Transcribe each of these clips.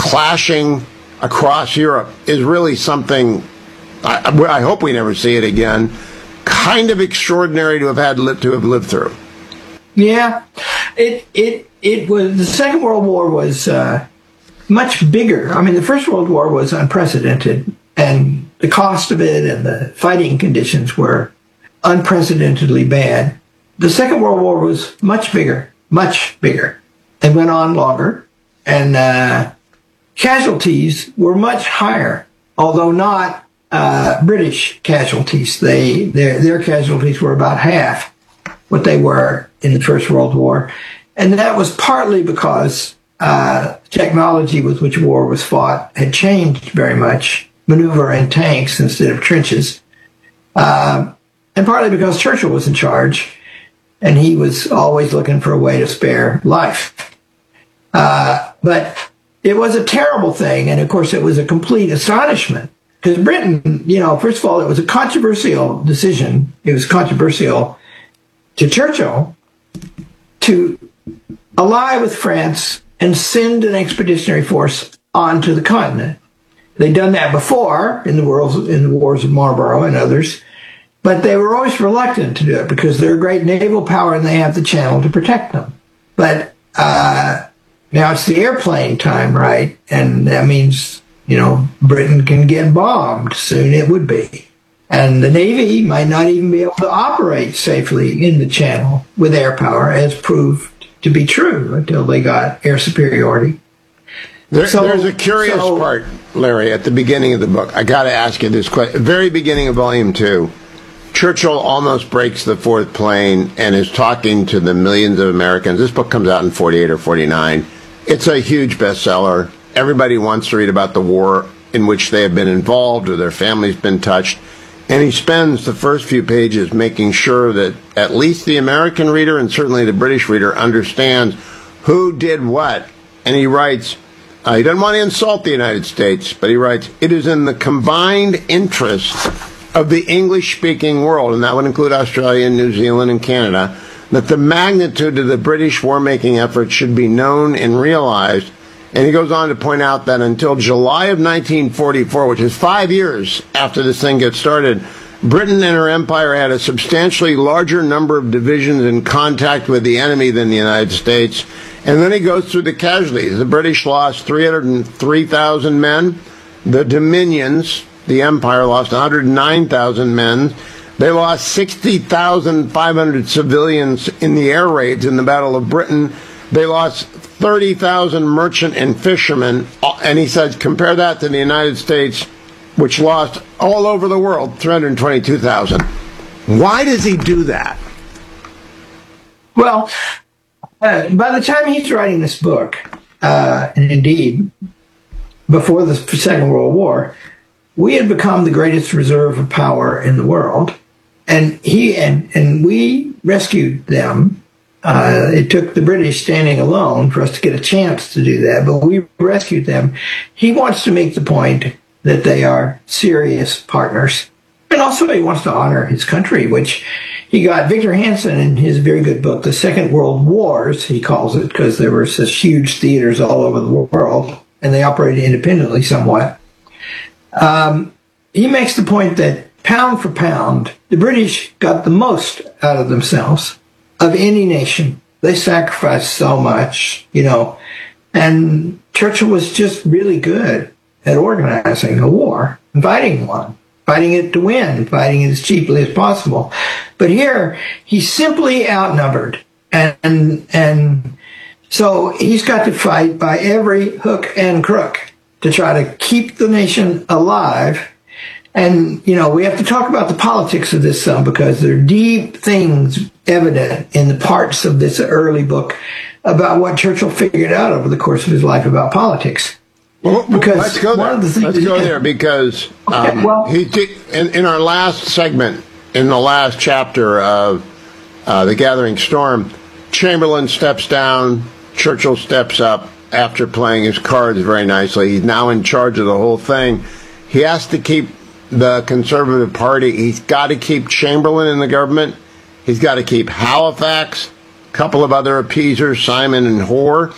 clashing across Europe is really something, I hope we never see it again, kind of extraordinary to have lived through. Yeah, it was, the Second World War was much bigger. I mean, the First World War was unprecedented, and the cost of it and the fighting conditions were unprecedentedly bad. The Second World War was much bigger, and went on longer, and casualties were much higher, although not British casualties. Their casualties were about half what they were in the First World War, and that was partly because technology with which war was fought had changed very much, maneuver in tanks instead of trenches, and partly because Churchill was in charge, and he was always looking for a way to spare life. But it was a terrible thing, and of course it was a complete astonishment, because Britain, first of all, it was a controversial decision. It was controversial to Churchill to ally with France and send an expeditionary force onto the continent. They'd done that before in the wars of Marlborough and others, but they were always reluctant to do it because they're a great naval power and they have the Channel to protect them. But now it's the airplane time, right? And that means, Britain can get bombed. Soon it would be. And the Navy might not even be able to operate safely in the Channel with air power, as proved to be true until they got air superiority. There's a curious part, Larry, at the beginning of the book. I got to ask you this question. Very beginning of Volume 2, Churchill almost breaks the fourth plane and is talking to the millions of Americans. This book comes out in 48 or 49. It's a huge bestseller. Everybody wants to read about the war in which they have been involved or their family's been touched. And he spends the first few pages making sure that at least the American reader and certainly the British reader understands who did what. And he writes, he doesn't want to insult the United States, but he writes, it is in the combined interest of the English-speaking world, and that would include Australia and New Zealand and Canada, that the magnitude of the British war-making effort should be known and realized. And he goes on to point out that until July of 1944, which is 5 years after this thing gets started, Britain and her empire had a substantially larger number of divisions in contact with the enemy than the United States. And then he goes through the casualties. The British lost 303,000 men. The Dominions, the empire, lost 109,000 men. They lost 60,500 civilians in the air raids in the Battle of Britain. They lost 30,000 merchant and fishermen. And he says, compare that to the United States, which lost all over the world 322,000. Why does he do that? Well, by the time he's writing this book, and indeed before the Second World War, we had become the greatest reserve of power in the world, and we rescued them. It took the British standing alone for us to get a chance to do that, but we rescued them. He wants to make the point that they are serious partners. And also he wants to honor his country, which he got Victor Hansen in his very good book, The Second World Wars, he calls it, because there were such huge theaters all over the world, and they operated independently somewhat. He makes the point that pound for pound, the British got the most out of themselves of any nation. They sacrificed so much, and Churchill was just really good at organizing a war and fighting one, fighting it to win, fighting it as cheaply as possible. But here, he's simply outnumbered. And so he's got to fight by every hook and crook to try to keep the nation alive. And, we have to talk about the politics of this some, because there are deep things evident in the parts of this early book about what Churchill figured out over the course of his life about politics. Well, let's go there because in our last segment, in the last chapter of The Gathering Storm, Chamberlain steps down, Churchill steps up after playing his cards very nicely. He's now in charge of the whole thing. He has to keep the Conservative Party. He's got to keep Chamberlain in the government. He's got to keep Halifax, a couple of other appeasers, Simon and Hoare.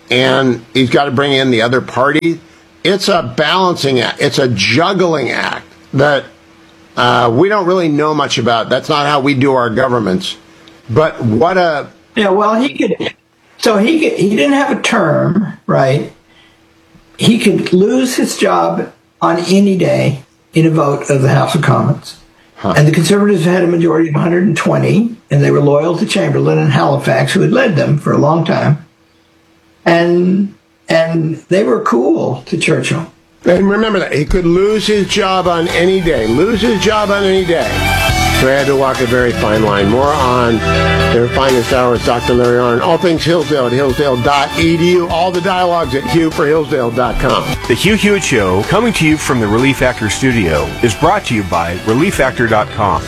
and he's got to bring in the other party. It's a balancing act. It's a juggling act that we don't really know much about. That's not how we do our governments. But what a... Yeah, well, he didn't have a term, right? He could lose his job on any day in a vote of the House of Commons. And the Conservatives had a majority of 120, and they were loyal to Chamberlain and Halifax, who had led them for a long time. And they were cool to Churchill. And remember that. He could lose his job on any day. Lose his job on any day. So he had to walk a very fine line. More on their finest hour with Dr. Larry Arnn. All things Hillsdale at hillsdale.edu. All the dialogues at hughforhillsdale.com. The Hugh Hewitt Show, coming to you from the Relief Factor studio, is brought to you by ReliefFactor.com.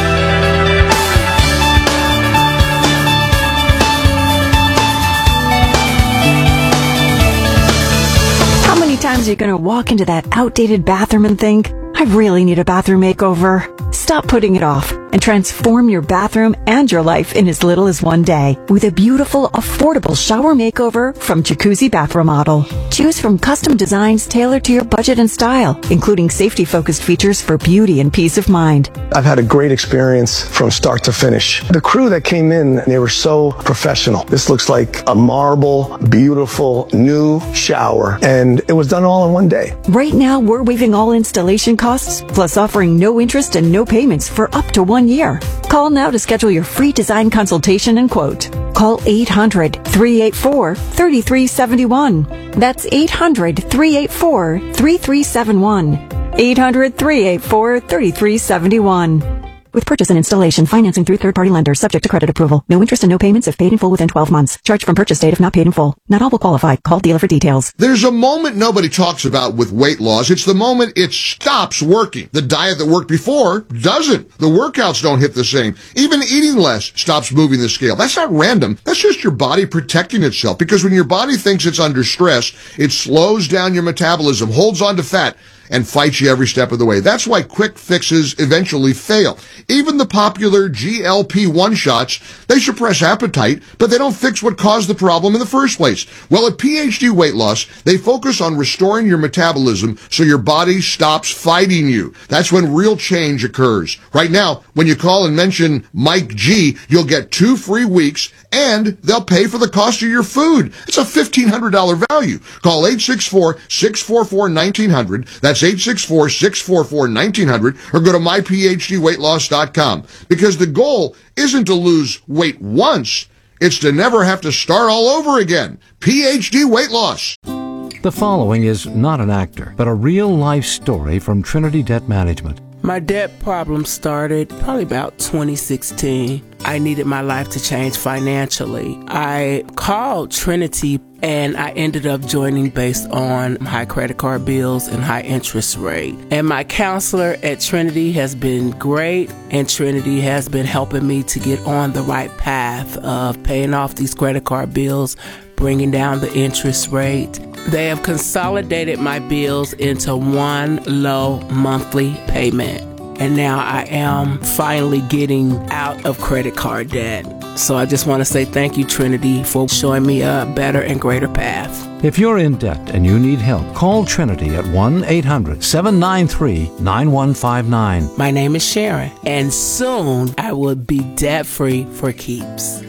How many times are you going to walk into that outdated bathroom and think, I really need a bathroom makeover? Stop putting it off and transform your bathroom and your life in as little as one day with a beautiful, affordable shower makeover from Jacuzzi Bath Remodel. Choose from custom designs tailored to your budget and style, including safety-focused features for beauty and peace of mind. I've had a great experience from start to finish. The crew that came in, they were so professional. This looks like a marble, beautiful, new shower, and it was done all in one day. Right now, we're waiving all installation costs, plus offering no interest and no payments for up to 1 year. Call now to schedule your free design consultation and quote. Call 800-384-3371. That's 800-384-3371. 800-384-3371. With purchase and installation, financing through third-party lenders, subject to credit approval. No interest and no payments if paid in full within 12 months. Charge from purchase date if not paid in full. Not all will qualify. Call dealer for details. There's a moment nobody talks about with weight loss. It's the moment it stops working. The diet that worked before doesn't. The workouts don't hit the same. Even eating less stops moving the scale. That's not random. That's just your body protecting itself. Because when your body thinks it's under stress, it slows down your metabolism, holds on to fat, and fights you every step of the way. That's why quick fixes eventually fail. Even the popular GLP-1 shots, they suppress appetite, but they don't fix what caused the problem in the first place. Well, at PhD Weight Loss, they focus on restoring your metabolism so your body stops fighting you. That's when real change occurs. Right now, when you call and mention Mike G, you'll get 2 free weeks, and they'll pay for the cost of your food. It's a $1,500 value. Call 864-644-1900. That's 864-644-1900, or go to myphdweightloss.com. Because the goal isn't to lose weight once, it's to never have to start all over again. PhD Weight Loss. The following is not an actor, but a real-life story from Trinity Debt Management. My debt problem started probably about 2016. I needed my life to change financially. I called Trinity and I ended up joining based on high credit card bills and high interest rate. And my counselor at Trinity has been great, and Trinity has been helping me to get on the right path of paying off these credit card bills, bringing down the interest rate. They have consolidated my bills into one low monthly payment. And now I am finally getting out of credit card debt. So I just want to say thank you, Trinity, for showing me a better and greater path. If you're in debt and you need help, call Trinity at 1-800-793-9159. My name is Sharon, and soon I will be debt-free for keeps.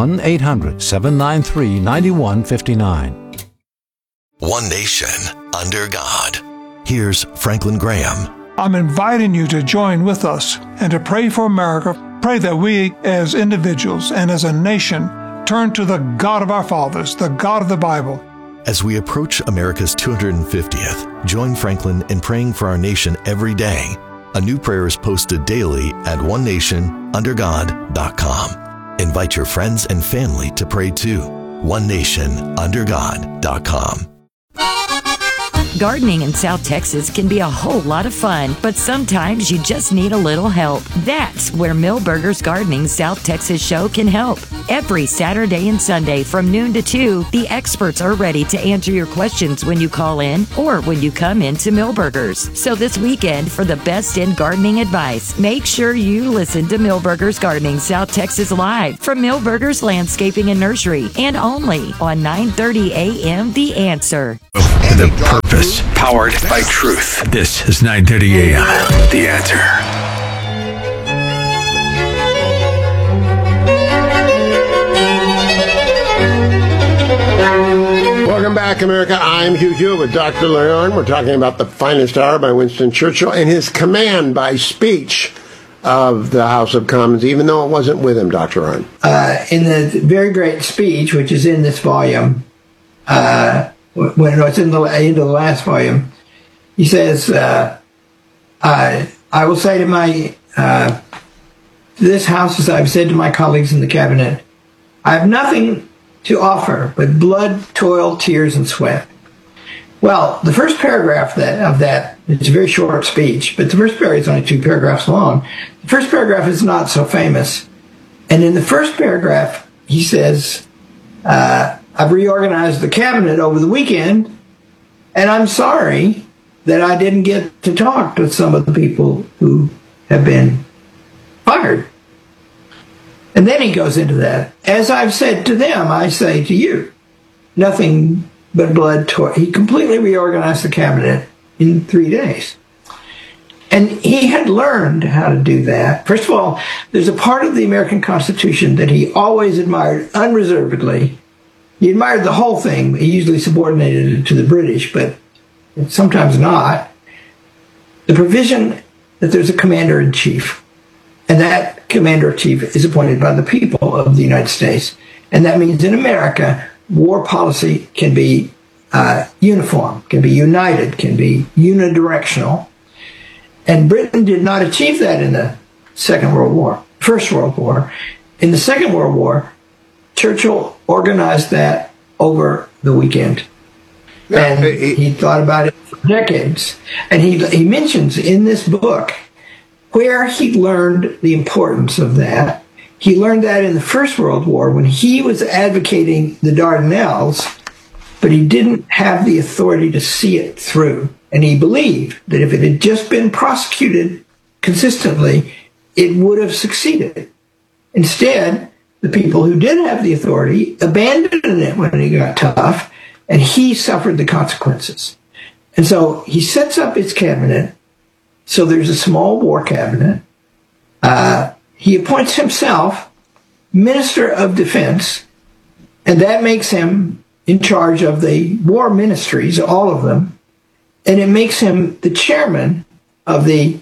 1-800-793-9159. One nation, under God. Here's Franklin Graham. I'm inviting you to join with us and to pray for America. Pray that we as individuals and as a nation turn to the God of our fathers, the God of the Bible. As we approach America's 250th, join Franklin in praying for our nation every day. A new prayer is posted daily at onenationundergod.com. Invite your friends and family to pray too. onenationundergod.com. Gardening in South Texas can be a whole lot of fun, but sometimes you just need a little help. That's where Millburgers Gardening South Texas show can help. Every Saturday and Sunday from noon to 2, the experts are ready to answer your questions when you call in or when you come into Millburgers. So this weekend, for the best in gardening advice, make sure you listen to Millburgers Gardening South Texas live from Millburgers Landscaping and Nursery, and only on 9:30 a.m. The Answer. The purpose, powered by truth. This is 9:30 a.m. The Answer. Welcome back, America. I'm Hugh Hewitt with Dr. Larry Arnn. We're talking about The Finest Hour by Winston Churchill and his command by speech of the House of Commons, even though it wasn't with him, Dr. Arnn. In the very great speech, which is in this volume, when it's in the last volume, he says, I will say to this House, as I've said to my colleagues in the cabinet, I have nothing to offer but blood, toil, tears, and sweat. Well, the first paragraph of that, it's a very short speech, but the first paragraph is only 2 paragraphs long. The first paragraph is not so famous. And in the first paragraph, he says, I've reorganized the cabinet over the weekend, and I'm sorry that I didn't get to talk to some of the people who have been fired. And then he goes into that. As I've said to them, I say to you, nothing but blood, toil. He completely reorganized the cabinet in 3 days. And he had learned how to do that. First of all, there's a part of the American Constitution that he always admired unreservedly. He admired the whole thing. He usually subordinated it to the British, but sometimes not. The provision that there's a commander-in-chief. And that commander-in-chief is appointed by the people of the United States. And that means in America, war policy can be uniform, can be united, can be unidirectional. And Britain did not achieve that in the Second World War, First World War. In the Second World War, Churchill organized that over the weekend. And he thought about it for decades. And he mentions in this book where he learned the importance of that. He learned that in the First World War when he was advocating the Dardanelles, but he didn't have the authority to see it through. And he believed that if it had just been prosecuted consistently, it would have succeeded. Instead, the people who did have the authority abandoned it when it got tough, and he suffered the consequences. And so he sets up his cabinet. So there's a small war cabinet. He appoints himself Minister of Defense, and that makes him in charge of the war ministries, all of them, and it makes him the chairman of the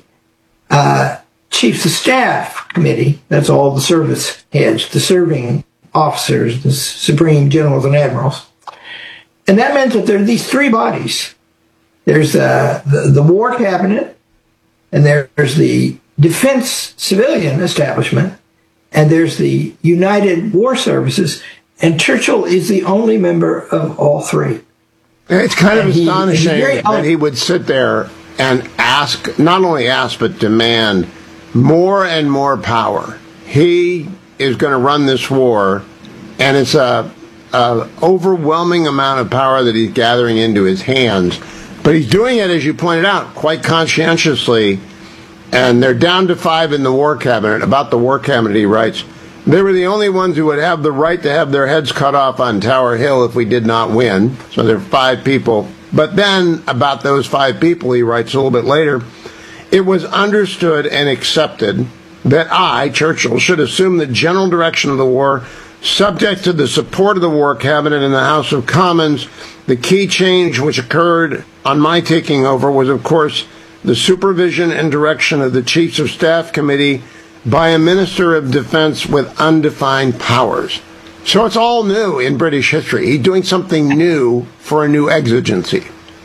Chiefs of Staff Committee. That's all the service heads, the serving officers, the supreme generals and admirals. And that meant that there are these 3 bodies. There's the war cabinet, and there's the defense civilian establishment, and there's the United War Services, and Churchill is the only member of all 3. It's kind of astonishing that he would sit there and not only ask, but demand more and more power. He is going to run this war, and it's a overwhelming amount of power that he's gathering into his hands. But he's doing it, as you pointed out, quite conscientiously. And they're down to 5 in the war cabinet. About the war cabinet, he writes, they were the only ones who would have the right to have their heads cut off on Tower Hill if we did not win. So there are 5 people. But then, about those 5 people, he writes a little bit later, it was understood and accepted that I, Churchill, should assume the general direction of the war, subject to the support of the war cabinet in the House of Commons. The key change which occurred on my taking over was, of course, the supervision and direction of the Chiefs of Staff Committee by a Minister of Defense with undefined powers. So it's all new in British history. He's doing something new for a new exigency.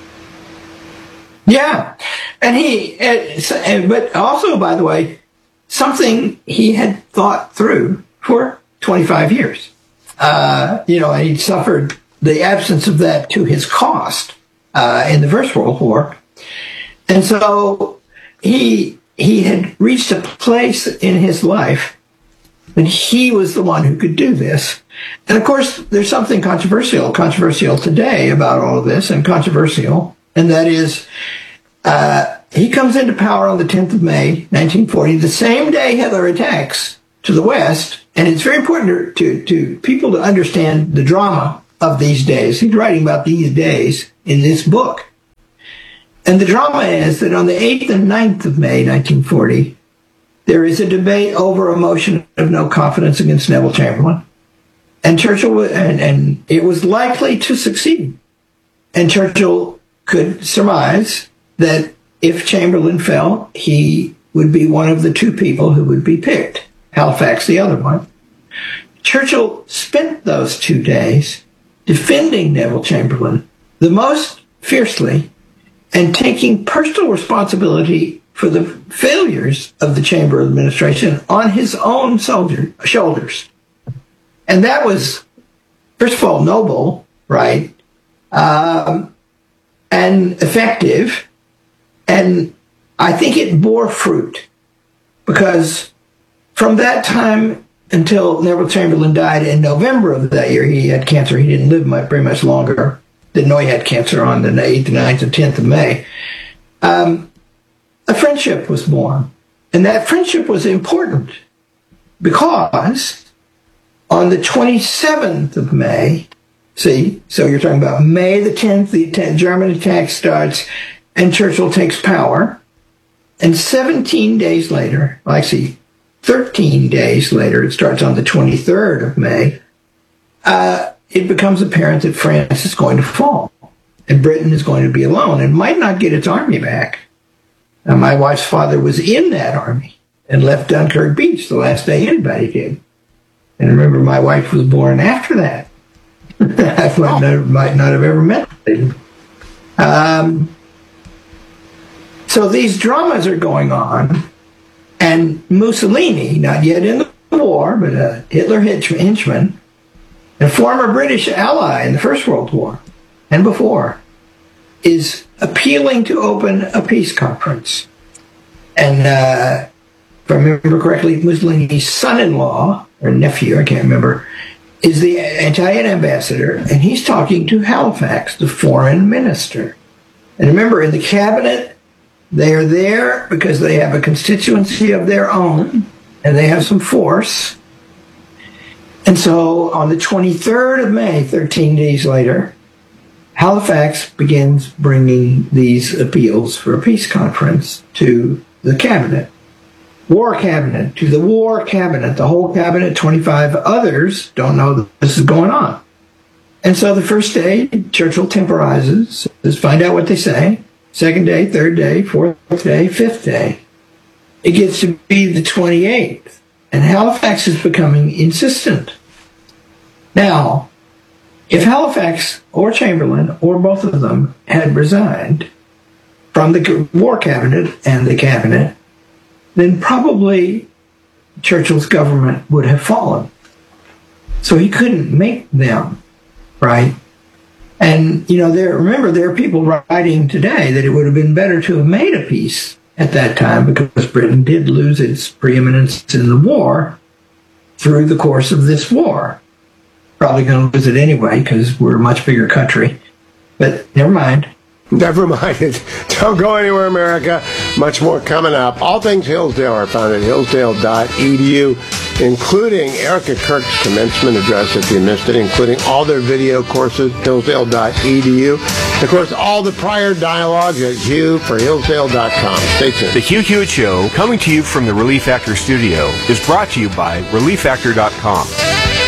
Yeah. And but also, by the way, something he had thought through for 25 years. And he'd suffered the absence of that to his cost. in the First World War. And so he had reached a place in his life that he was the one who could do this. And of course, there's something controversial today about all of this, and that is, he comes into power on the 10th of May, 1940, the same day Hitler attacks to the West. And it's very important to people to understand the drama of these days. He's writing about these days in this book. And the drama is that on the 8th and 9th of May, 1940, there is a debate over a motion of no confidence against Neville Chamberlain. And Churchill, and it was likely to succeed. And Churchill could surmise that if Chamberlain fell, he would be one of the two people who would be picked. Halifax, the other one. Churchill spent those 2 days defending Neville Chamberlain the most fiercely and taking personal responsibility for the failures of the Chamber administration on his own shoulders. And that was, first of all, noble, right? And effective. And I think it bore fruit, because from that time until Neville Chamberlain died in November of that year, he had cancer. He didn't live very much longer. Didn't know he had cancer on the 8th, 9th, and 10th of May. A friendship was born. And that friendship was important because on the 27th of May, so you're talking about May the 10th, the German attack starts, and Churchill takes power. And 17 days later, 13 days later, it starts on the 23rd of May, it becomes apparent that France is going to fall. And Britain is going to be alone and might not get its army back. Now, my wife's father was in that army and left Dunkirk Beach the last day anybody did. And remember, my wife was born after that. I might not have ever met them. So these dramas are going on, and Mussolini, not yet in the war, but a Hitler henchman, a former British ally in the First World War and before, is appealing to open a peace conference. And if I remember correctly, Mussolini's son-in-law, or nephew, I can't remember, is the Italian ambassador, and he's talking to Halifax, the foreign minister. And remember, in the cabinet, they are there because they have a constituency of their own, and they have some force. And so on the 23rd of May, 13 days later, Halifax begins bringing these appeals for a peace conference to the cabinet. War cabinet, to the war cabinet. The whole cabinet, 25 others, don't know that this is going on. And so the first day, Churchill temporizes, says, find out what they say. Second day, third day, fourth day, fifth day. It gets to be the 28th, and Halifax is becoming insistent. Now, if Halifax or Chamberlain or both of them had resigned from the war cabinet and the cabinet, then probably Churchill's government would have fallen. So he couldn't make them, right? And, remember, there are people writing today that it would have been better to have made a peace at that time because Britain did lose its preeminence in the war through the course of this war. Probably going to lose it anyway because we're a much bigger country. But never mind. Never mind it. Don't go anywhere, America. Much more coming up. All things Hillsdale are found at hillsdale.edu, including Erica Kirk's commencement address if you missed it, including all their video courses, hillsdale.edu. Of course, all the prior dialogues at Hugh for Hillsdale.com. Stay tuned. The Hugh Hewitt Show, coming to you from the Relief Factor studio, is brought to you by ReliefFactor.com.